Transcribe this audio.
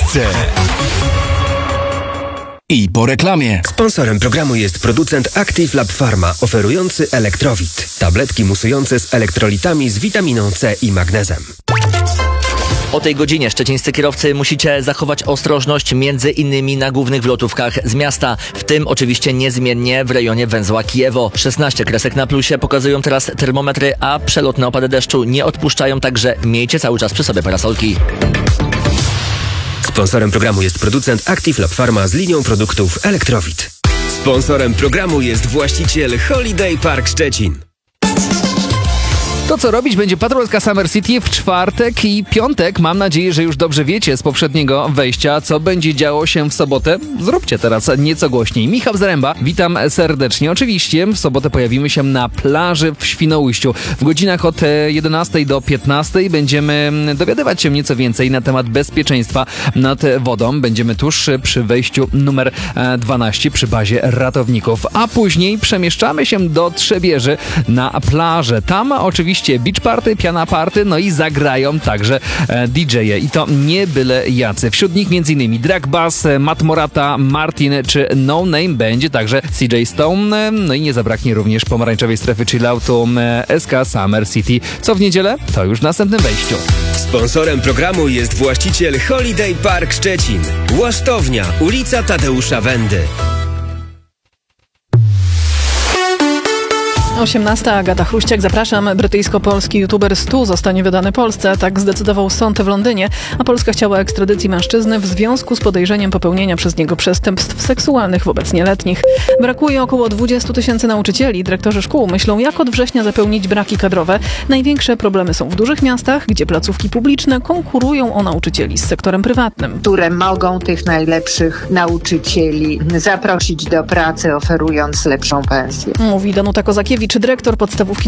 chce. I po reklamie. Sponsorem programu jest producent Active Lab Pharma, oferujący Elektrowit. Tabletki musujące z elektrolitami z witaminą C i magnezem. O tej godzinie szczecińscy kierowcy musicie zachować ostrożność między innymi na głównych wlotówkach z miasta, w tym oczywiście niezmiennie w rejonie węzła Kijewo. 16 kresek na plusie pokazują teraz termometry, a przelotne opady deszczu nie odpuszczają, także miejcie cały czas przy sobie parasolki. Sponsorem programu jest producent Active Lab Pharma z linią produktów Elektrowit. Sponsorem programu jest właściciel Holiday Park Szczecin. To, co robić będzie patrolka Summer City w czwartek i piątek. Mam nadzieję, że już dobrze wiecie z poprzedniego wejścia, co będzie działo się w sobotę. Zróbcie teraz nieco głośniej. Michał Zaręba, witam serdecznie. Oczywiście w sobotę pojawimy się na plaży w Świnoujściu. W godzinach od 11 do 15 będziemy dowiadywać się nieco więcej na temat bezpieczeństwa nad wodą. Będziemy tuż przy wejściu numer 12 przy bazie ratowników. A później przemieszczamy się do Trzebieży na plażę. Tam oczywiście beach party, piana party, no i zagrają także DJ-e. I to nie byle jacy. Wśród nich m.in. Drag Bass, Matt Morata, Martin czy No Name. Będzie także CJ Stone. No i nie zabraknie również pomarańczowej strefy chilloutu SK Summer City. Co w niedzielę? To już w następnym wejściu. Sponsorem programu jest właściciel Holiday Park Szczecin. Łasztownia, ulica Tadeusza Wendy. 18. Agata Chruściak, zapraszam. Brytyjsko-polski youtuber Stu zostanie wydany Polsce. Tak zdecydował sąd w Londynie, a Polska chciała ekstradycji mężczyzny w związku z podejrzeniem popełnienia przez niego przestępstw seksualnych wobec nieletnich. Brakuje około 20 000 nauczycieli. Dyrektorzy szkół myślą, jak od września zapełnić braki kadrowe. Największe problemy są w dużych miastach, gdzie placówki publiczne konkurują o nauczycieli z sektorem prywatnym. Które mogą tych najlepszych nauczycieli zaprosić do pracy, oferując lepszą pensję. Mówi Danuta Kozakiewicz, dyrektor podstawówki